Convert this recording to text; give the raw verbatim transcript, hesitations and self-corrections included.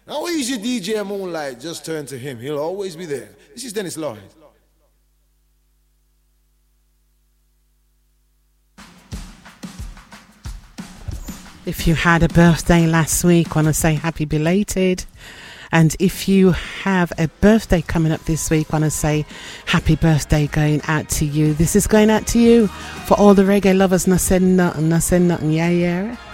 Now he's your D J Moonlight, just turn to him. He'll always be there. This is Dennis Lloyd. If you had a birthday last week, want to say happy belated. And if you have a birthday coming up this week, want to say happy birthday going out to you. This is going out to you for all the reggae lovers. No said nothing, no said nothing, yeah, yeah.